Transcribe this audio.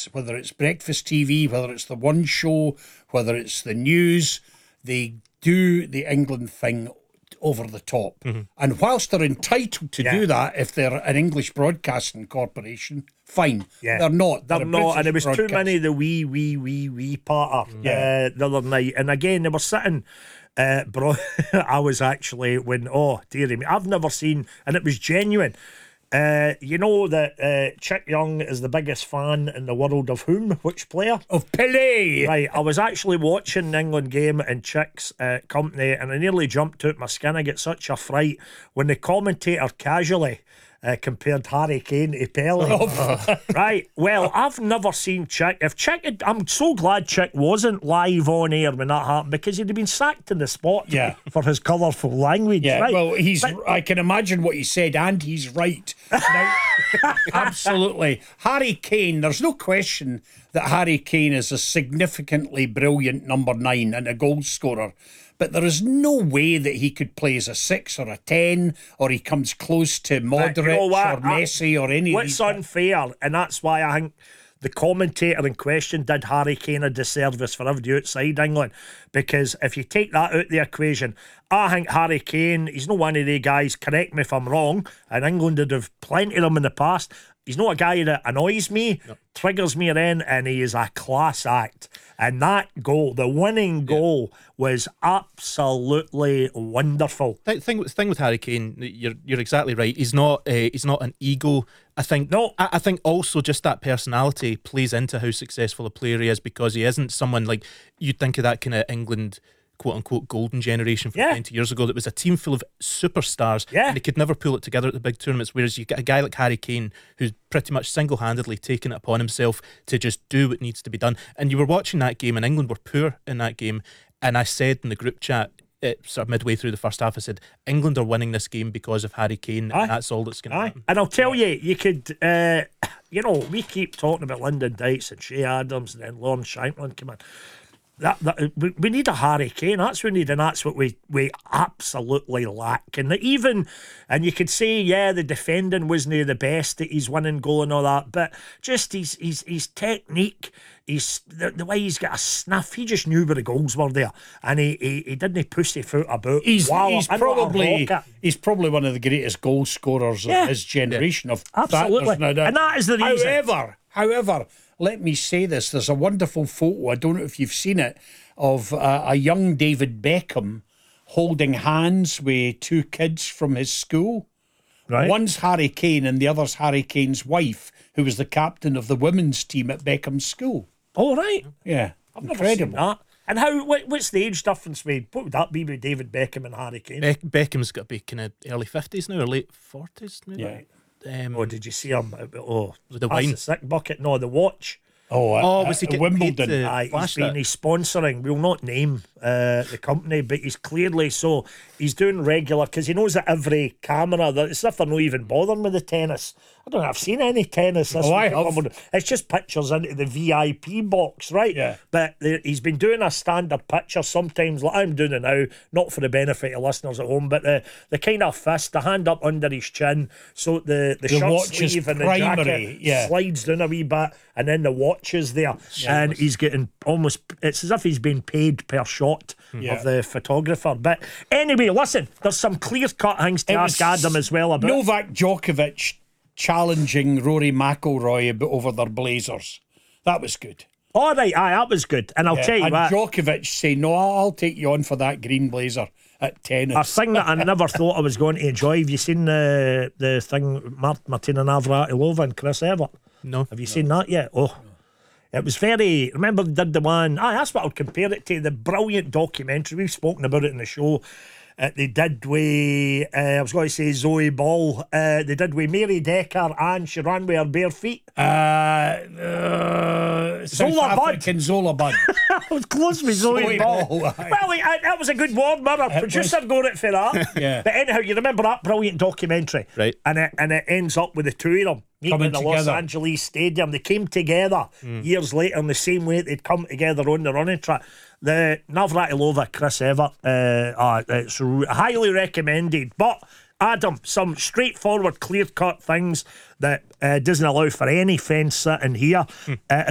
whether it's breakfast TV, whether it's the One Show, whether it's the news, they do the England thing over the top. And whilst they're entitled to do that, if they're an English broadcasting corporation, fine. They're not. They're not. And there was too many of the wee part of the other night. And again, they were sitting. I was actually dearie me, I've never seen, and it was genuine. You know that Chick Young is the biggest fan in the world of whom? Which player? Of Pelé. Right, I was actually watching the England game in Chick's company, and I nearly jumped out my skin. I get such a fright when the commentator casually compared Harry Kane to Pelé. Right, well, I've never seen Chick. If Chick I'm so glad Chick wasn't live on air when that happened, because he'd have been sacked in the spot for his colourful language. Yeah, right? well, I can imagine what he said, and he's right. Now, absolutely. Harry Kane, there's no question that Harry Kane is a significantly brilliant number 9 and a goal scorer. But there is no way that he could play as a 6 or a 10, or he comes close to Modric or Messi or any of these. What's unfair, and that's why I think the commentator in question did Harry Kane a disservice for everybody outside England, because if you take that out of the equation, I think Harry Kane, he's not one of the guys, correct me if I'm wrong, and England would have plenty of them in the past. He's not a guy that annoys me, triggers me in, and he is a class act. And that goal, the winning goal, was absolutely wonderful. The thing with Harry Kane, you're exactly right. He's not an ego. I think I think also just that personality plays into how successful a player he is, because he isn't someone like you'd think of that kind of England quote-unquote golden generation from 20 years ago that was a team full of superstars and they could never pull it together at the big tournaments, whereas you get a guy like Harry Kane who's pretty much single-handedly taken it upon himself to just do what needs to be done. And you were watching that game, and England were poor in that game, and I said in the group chat sort of midway through the first half, I said England are winning this game because of Harry Kane, and that's all that's going to happen. And I'll tell you could we keep talking about Lyndon Dykes and Shea Adams and then Lawrence Shankland come in. We need a Harry Kane. That's what we need, and that's what we absolutely lack. And you could say, the defending wasn't the best that he's winning goal and all that, but just his technique, the way he's got a sniff. He just knew where the goals were there, and he didn't pussyfoot about. He's probably one of the greatest goal scorers of his generation. Of absolutely, and that is the reason. However, let me say this. There's a wonderful photo, I don't know if you've seen it, of a young David Beckham holding hands with 2 kids from his school. Right. One's Harry Kane and the other's Harry Kane's wife, who was the captain of the women's team at Beckham's school. Oh, right. Yeah. I've never seen that. And what's the age difference with, what would that be with David Beckham and Harry Kane? Beckham's got to be kind of early 50s now, or late 40s now. Yeah. Did you see him? The wine. The sick bucket. No, the watch. Was he Wimbledon? He's sponsoring. We'll not name the company, but he's clearly so. He's doing regular, because he knows that every camera, it's if they're not even bothering with the tennis. I don't know, I've seen any tennis this week. It's just pictures into the VIP box, right? Yeah. But he's been doing a standard picture sometimes, like I'm doing it now, not for the benefit of listeners at home, but the kind of fist, the hand up under his chin, so the shirt sleeve and the jacket slides down a wee bit, and then the watch is there, and he's getting almost, it's as if he's being paid per shot of the photographer. But anyway, listen, there's some clear-cut things to ask Adam as well about. Novak Djokovic challenging Rory McIlroy over their blazers. That was good. All right, that was good. And I'll tell you what. And Djokovic saying, no, I'll take you on for that green blazer at tennis. A thing that I never thought I was going to enjoy. Have you seen the thing, Martina Navratilova and Chris Evert? No. Have you seen that yet? Oh. It was very, remember they did the one, that's what I'll compare it to, the brilliant documentary, we've spoken about it in the show, they did with, I was going to say Zoe Ball, they did with Mary Decker, and she ran with her bare feet. Zola Bud. Zola Bud. I was close with Zoe Ball. Well, that was a good word, man. Producer got it for that. But anyhow, you remember that brilliant documentary, right? And it ends up with the two of them meeting in the Los Angeles Stadium. They came together years later in the same way they'd come together on the running track. The Navratilova, Chris Evert, it's highly recommended. But Adam, some straightforward, clear-cut things that doesn't allow for any fence sitting here.